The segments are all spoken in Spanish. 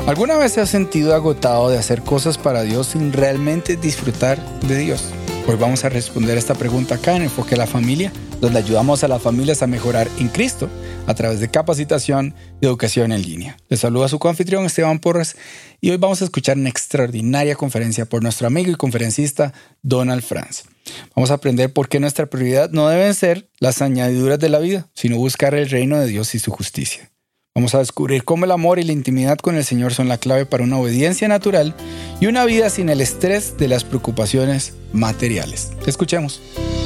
¿Alguna vez te has sentido agotado de hacer cosas para Dios sin realmente disfrutar de Dios? Hoy vamos a responder esta pregunta acá en Enfoque a la Familia, donde ayudamos a las familias a mejorar en Cristo a través de capacitación y educación en línea. Les saluda su coanfitrión Esteban Porras y hoy vamos a escuchar una extraordinaria conferencia por nuestro amigo y conferencista Donald Franz. Vamos a aprender por qué nuestra prioridad no deben ser las añadiduras de la vida, sino buscar el reino de Dios y su justicia. Vamos a descubrir cómo el amor y la intimidad con el Señor son la clave para una obediencia natural y una vida sin el estrés de las preocupaciones materiales. Escuchemos.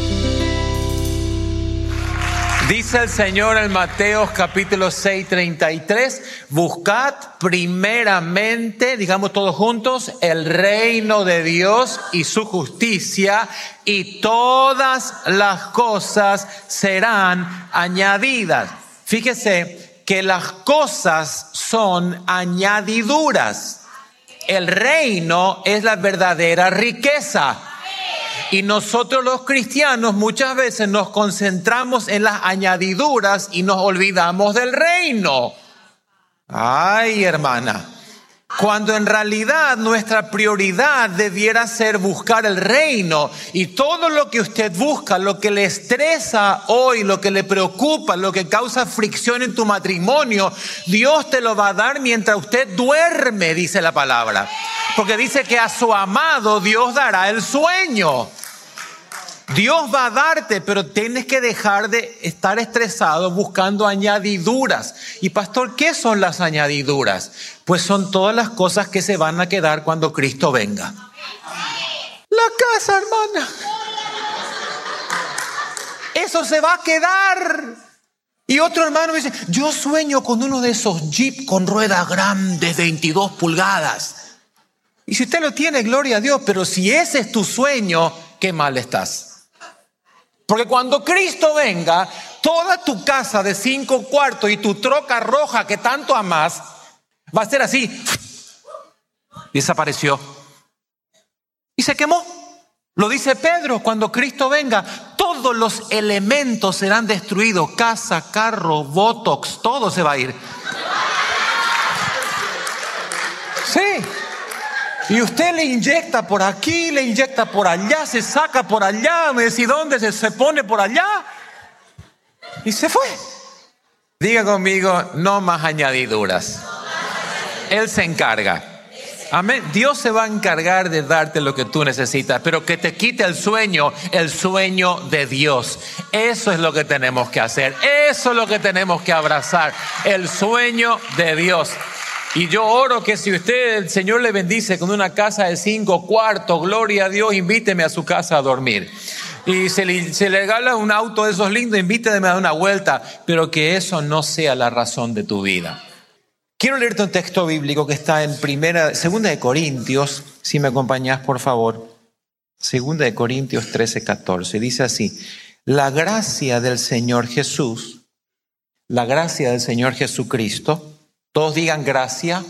Dice el Señor en Mateo capítulo 6:33, buscad primeramente, digamos todos juntos, el reino de Dios y su justicia, y todas las cosas serán añadidas. Fíjese que las cosas son añadiduras. El reino es la verdadera riqueza. Y nosotros los cristianos muchas veces nos concentramos en las añadiduras y nos olvidamos del reino. Ay, hermana. Cuando en realidad nuestra prioridad debiera ser buscar el reino, y todo lo que usted busca, lo que le estresa hoy, lo que le preocupa, lo que causa fricción en tu matrimonio, Dios te lo va a dar mientras usted duerme, dice la palabra. Porque dice que a su amado Dios dará el sueño. Dios va a darte, pero tienes que dejar de estar estresado buscando añadiduras. Y pastor, ¿qué son las añadiduras? Pues son todas las cosas que se van a quedar cuando Cristo venga. La casa, hermana. Eso se va a quedar. Y otro hermano me dice, yo sueño con uno de esos Jeep con ruedas grandes, 22 pulgadas. Y si usted lo tiene, gloria a Dios, pero si ese es tu sueño, qué mal estás. Porque cuando Cristo venga, toda tu casa de 5 cuartos y tu troca roja que tanto amas, va a ser así. Desapareció. Y se quemó. Lo dice Pedro, cuando Cristo venga, todos los elementos serán destruidos. Casa, carro, botox, todo se va a ir. Sí. Y usted le inyecta por aquí, le inyecta por allá, se saca por allá, me dice dónde se pone por allá. Y se fue. Diga conmigo, no más añadiduras. Él se encarga. Amén. Dios se va a encargar de darte lo que tú necesitas, pero que te quite el sueño de Dios. Eso es lo que tenemos que hacer. Eso es lo que tenemos que abrazar. El sueño de Dios. Y yo oro que si usted, el Señor le bendice con una casa de 5 cuartos, gloria a Dios, invíteme a su casa a dormir. Y se le regala un auto de esos lindos, invíteme a dar una vuelta, pero que eso no sea la razón de tu vida. Quiero leerte un texto bíblico que está en Segunda de Corintios, si me acompañás por favor. Segunda de Corintios 13:14, dice así, la gracia del Señor Jesús, la gracia del Señor Jesucristo, todos digan gracia.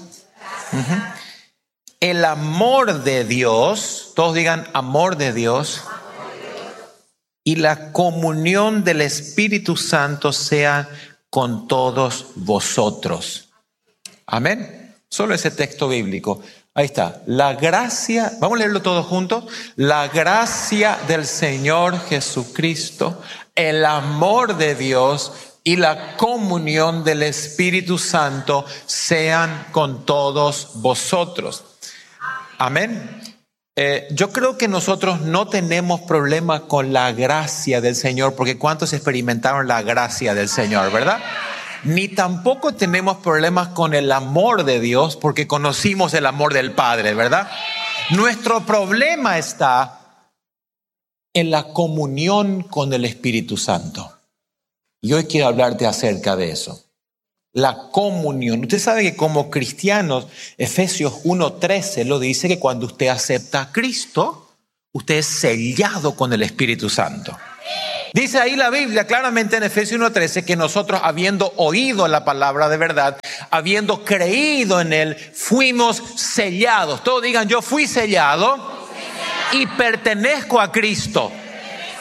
El amor de Dios, todos digan amor de Dios. Y la comunión del Espíritu Santo sea con todos vosotros. Amén. Solo ese texto bíblico. Ahí está. La gracia, vamos a leerlo todos juntos. La gracia del Señor Jesucristo, el amor de Dios y la comunión del Espíritu Santo sean con todos vosotros. Amén. Yo creo que nosotros no tenemos problema con la gracia del Señor, porque ¿cuántos experimentaron la gracia del Señor, verdad? Ni tampoco tenemos problemas con el amor de Dios, porque conocimos el amor del Padre, ¿verdad? Nuestro problema está en la comunión con el Espíritu Santo. Y hoy quiero hablarte acerca de eso. La comunión. Usted sabe que como cristianos, Efesios 1:13 lo dice que cuando usted acepta a Cristo, usted es sellado con el Espíritu Santo. Dice ahí la Biblia claramente en Efesios 1:13 que nosotros, habiendo oído la palabra de verdad, habiendo creído en él, fuimos sellados. Todos digan, yo fui sellado y pertenezco a Cristo.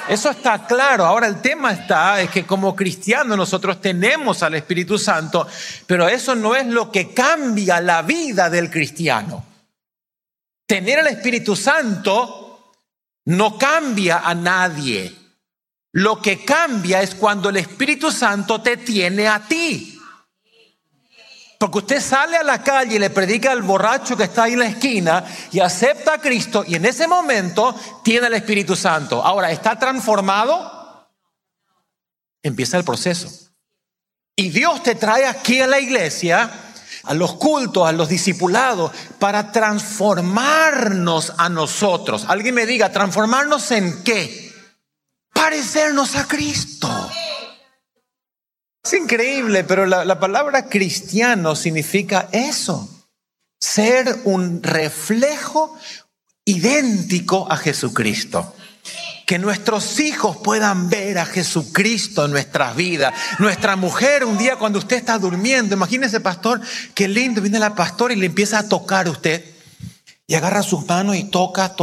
Eso está claro. Ahora el tema es que como cristianos nosotros tenemos al Espíritu Santo, pero eso no es lo que cambia la vida del cristiano. Tener al Espíritu Santo no cambia a nadie. Lo que cambia es cuando el Espíritu Santo te tiene a ti. Porque usted sale a la calle y le predica al borracho que está ahí en la esquina y acepta a Cristo y en ese momento tiene el Espíritu Santo. Ahora, ¿está transformado? Empieza el proceso. Y Dios te trae aquí a la iglesia, a los cultos, a los discipulados, para transformarnos a nosotros. Alguien me diga, ¿transformarnos en qué? Parecernos a Cristo. Es increíble, pero la palabra cristiano significa eso. Ser un reflejo idéntico a Jesucristo. Que nuestros hijos puedan ver a Jesucristo en nuestras vidas. Nuestra mujer, un día cuando usted está durmiendo, imagínese, pastor, qué lindo, viene la pastora y le empieza a tocar a usted. Y agarra sus manos y toca.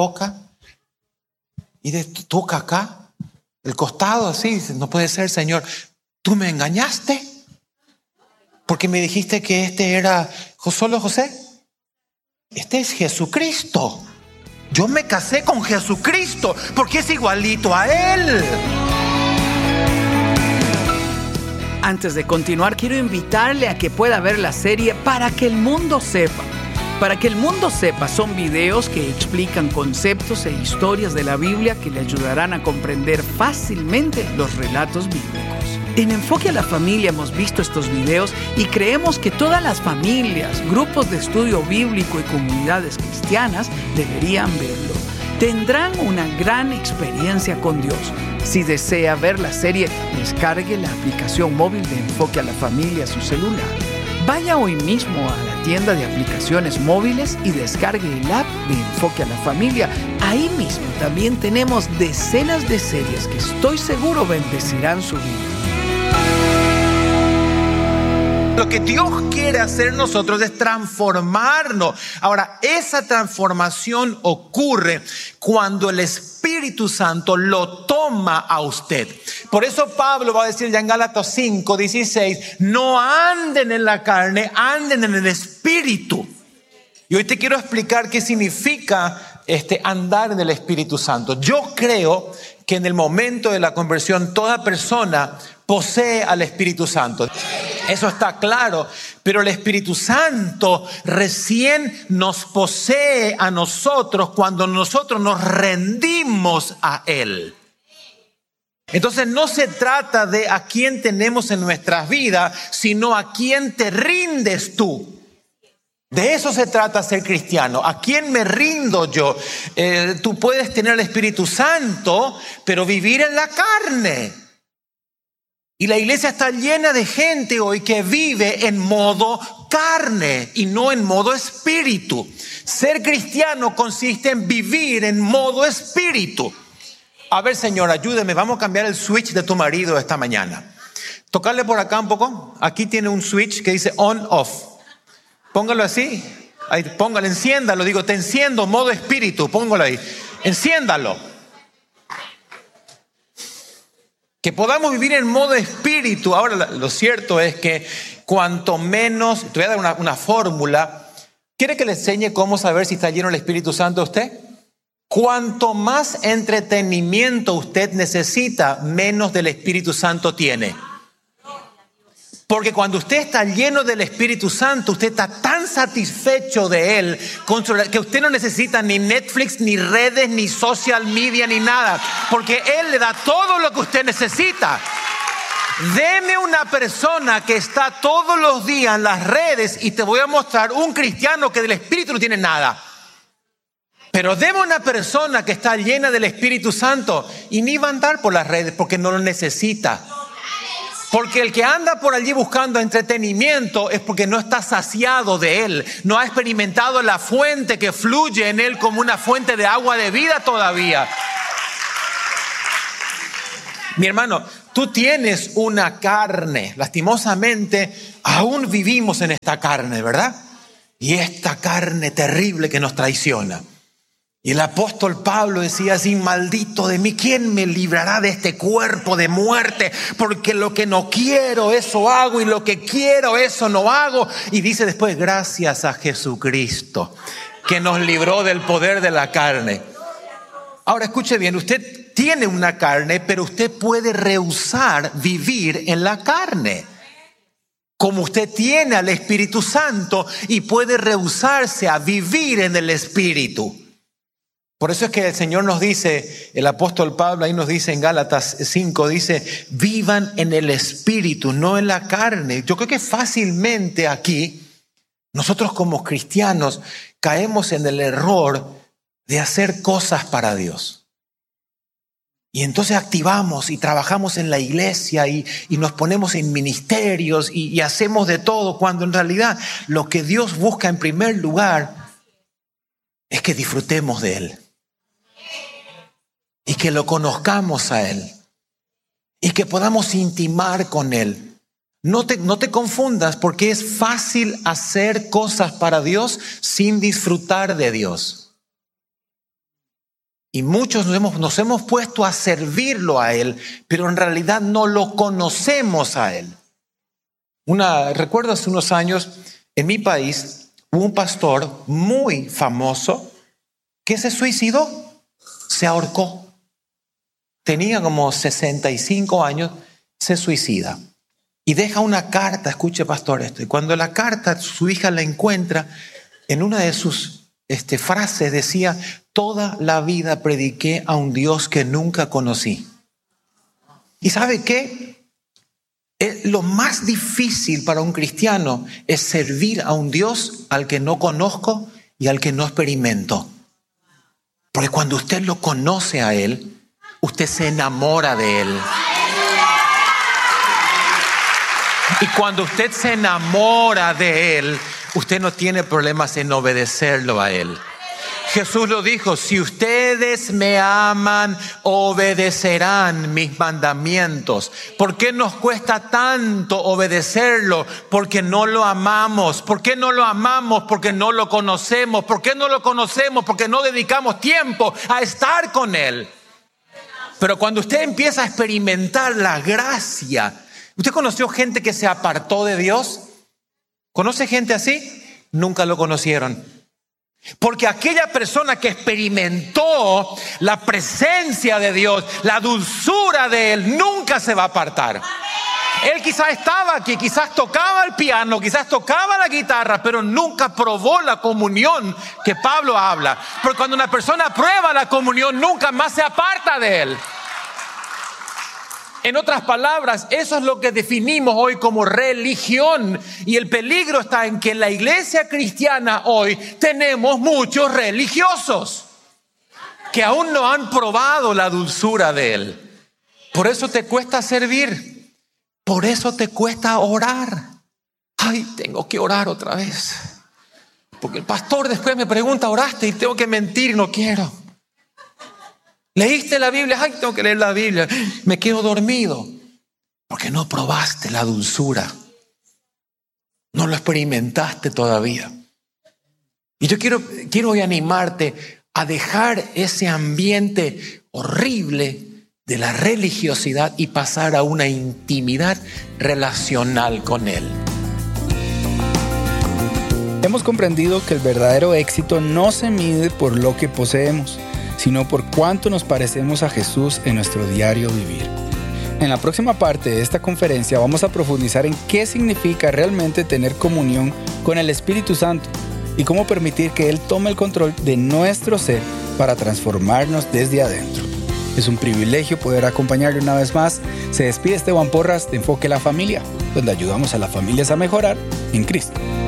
Y toca acá, el costado así. Dice, no puede ser, Señor. ¿Tú me engañaste? Porque me dijiste que este era solo José. Este es Jesucristo. Yo me casé con Jesucristo porque es igualito a Él. Antes de continuar, quiero invitarle a que pueda ver la serie Para que el mundo sepa. Para que el mundo sepa son videos que explican conceptos e historias de la Biblia que le ayudarán a comprender fácilmente los relatos bíblicos. En Enfoque a la Familia hemos visto estos videos y creemos que todas las familias, grupos de estudio bíblico y comunidades cristianas deberían verlo. Tendrán una gran experiencia con Dios. Si desea ver la serie, descargue la aplicación móvil de Enfoque a la Familia a su celular. Vaya hoy mismo a la tienda de aplicaciones móviles y descargue el app de Enfoque a la Familia. Ahí mismo también tenemos decenas de series que estoy seguro bendecirán su vida. Lo que Dios quiere hacer en nosotros es transformarnos. Ahora, esa transformación ocurre cuando el Espíritu Santo lo toma a usted. Por eso Pablo va a decir ya en Gálatas 5:16, no anden en la carne, anden en el Espíritu. Y hoy te quiero explicar qué significa andar en el Espíritu Santo. Yo creo que en el momento de la conversión toda persona posee al Espíritu Santo. Eso está claro, pero el Espíritu Santo recién nos posee a nosotros cuando nosotros nos rendimos a Él. Entonces no se trata de a quién tenemos en nuestras vidas, sino a quién te rindes tú. De eso se trata ser cristiano. ¿A quién me rindo yo? Tú puedes tener el Espíritu Santo, pero vivir en la carne. Y la iglesia está llena de gente hoy que vive en modo carne y no en modo espíritu. Ser cristiano consiste en vivir en modo espíritu. A ver, Señor, ayúdame, vamos a cambiar el switch de tu marido esta mañana. Tocarle por acá un poco. Aquí tiene un switch que dice on-off. Póngalo así. Ahí, póngalo, enciéndalo. Digo, te enciendo, modo espíritu. Póngalo ahí. Enciéndalo. Que podamos vivir en modo espíritu. Ahora, lo cierto es que cuanto menos, te voy a dar una fórmula. ¿Quiere que le enseñe cómo saber si está lleno el Espíritu Santo usted? Cuanto más entretenimiento usted necesita, menos del Espíritu Santo tiene. Porque cuando usted está lleno del Espíritu Santo, usted está tan satisfecho de Él que usted no necesita ni Netflix, ni redes, ni social media, ni nada. Porque Él le da todo lo que usted necesita. Deme una persona que está todos los días en las redes y te voy a mostrar un cristiano que del Espíritu no tiene nada. Pero deme una persona que está llena del Espíritu Santo y ni va a andar por las redes porque no lo necesita. Porque el que anda por allí buscando entretenimiento es porque no está saciado de Él. No ha experimentado la fuente que fluye en Él como una fuente de agua de vida todavía. Mi hermano, tú tienes una carne. Lastimosamente, aún vivimos en esta carne, ¿verdad? Y esta carne terrible que nos traiciona. Y el apóstol Pablo decía así: maldito de mí, ¿quién me librará de este cuerpo de muerte? Porque lo que no quiero, eso hago, y lo que quiero, eso no hago. Y dice después: gracias a Jesucristo, que nos libró del poder de la carne. Ahora escuche bien, usted tiene una carne, pero usted puede rehusar vivir en la carne. Como usted tiene al Espíritu Santo y puede rehusarse a vivir en el Espíritu. Por eso es que el Señor nos dice, el apóstol Pablo ahí nos dice en Gálatas 5, dice: vivan en el Espíritu, no en la carne. Yo creo que fácilmente aquí nosotros como cristianos caemos en el error de hacer cosas para Dios. Y entonces activamos y trabajamos en la iglesia y nos ponemos en ministerios y hacemos de todo, cuando en realidad lo que Dios busca en primer lugar es que disfrutemos de Él. Y que lo conozcamos a Él. Y que podamos intimar con Él. No te confundas, porque es fácil hacer cosas para Dios sin disfrutar de Dios. Y muchos nos hemos puesto a servirlo a Él, pero en realidad no lo conocemos a Él. Recuerdo hace unos años, en mi país, hubo un pastor muy famoso que se suicidó, se ahorcó. Tenía como 65 años, se suicida. Y deja una carta, escuche pastor esto, y cuando la carta su hija la encuentra, en una de sus frases decía: toda la vida prediqué a un Dios que nunca conocí. ¿Y sabe qué? Lo más difícil para un cristiano es servir a un Dios al que no conozco y al que no experimento. Porque cuando usted lo conoce a Él, usted se enamora de Él. Y cuando usted se enamora de Él, usted no tiene problemas en obedecerlo a Él. Jesús lo dijo: si ustedes me aman, obedecerán mis mandamientos. ¿Por qué nos cuesta tanto obedecerlo? Porque no lo amamos. ¿Por qué no lo amamos? Porque no lo conocemos. ¿Por qué no lo conocemos? Porque no dedicamos tiempo a estar con Él. Pero cuando usted empieza a experimentar la gracia, ¿usted conoció gente que se apartó de Dios? ¿Conoce gente así? Nunca lo conocieron. Porque aquella persona que experimentó la presencia de Dios, la dulzura de Él, nunca se va a apartar. Él quizás estaba aquí, quizás tocaba el piano, quizás tocaba la guitarra, pero nunca probó la comunión que Pablo habla. Porque cuando una persona prueba la comunión, nunca más se aparta de Él. En otras palabras, eso es lo que definimos hoy como religión. Y el peligro está en que en la iglesia cristiana hoy tenemos muchos religiosos que aún no han probado la dulzura de Él. Por eso te cuesta servir. Por eso te cuesta orar. Ay, tengo que orar otra vez. Porque el pastor después me pregunta: ¿oraste? Y tengo que mentir y no quiero. ¿Leíste la Biblia? Ay, tengo que leer la Biblia. Me quedo dormido. Porque no probaste la dulzura. No lo experimentaste todavía. Y yo quiero hoy animarte a dejar ese ambiente horrible de la religiosidad y pasar a una intimidad relacional con Él. Hemos comprendido que el verdadero éxito no se mide por lo que poseemos, sino por cuánto nos parecemos a Jesús en nuestro diario vivir. En la próxima parte de esta conferencia vamos a profundizar en qué significa realmente tener comunión con el Espíritu Santo y cómo permitir que Él tome el control de nuestro ser para transformarnos desde adentro. Es un privilegio poder acompañarle una vez más. Se despide Esteban Porras de Enfoque la Familia, donde ayudamos a las familias a mejorar en Cristo.